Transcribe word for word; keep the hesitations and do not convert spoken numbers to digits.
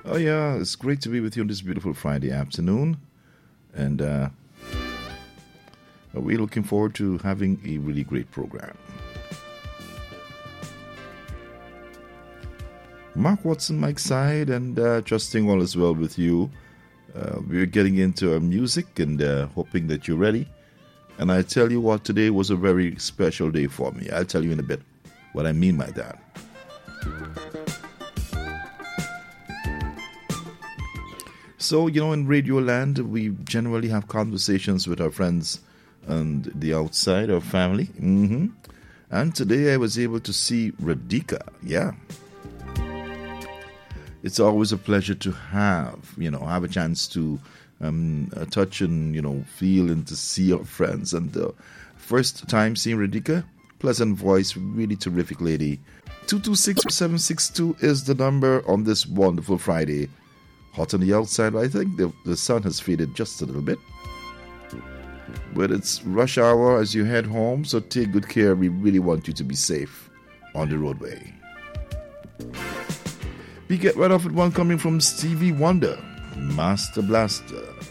Oh, yeah, it's great to be with you on this beautiful Friday afternoon. And uh, we're looking forward to having a really great program. Mark Watson, Mike Side, and uh, trusting all is well with you. Uh, we're getting into our music and uh, hoping that you're ready. And I tell you what, today was a very special day for me. I'll tell you in a bit what I mean by that. So, you know, in Radio Land, we generally have conversations with our friends and the outside, our family. Mm-hmm. And today I was able to see Radhika. Yeah. It's always a pleasure to have, you know, have a chance to um, uh, touch and, you know, feel and to see our friends. And the first time seeing Radhika, pleasant voice, really terrific lady. two two six seven six two is the number on this wonderful Friday. Hot on the outside, I think the, the sun has faded just a little bit. But it's rush hour as you head home, so take good care. We really want you to be safe on the roadway. We get right off with one coming from Stevie Wonder, Master Blaster.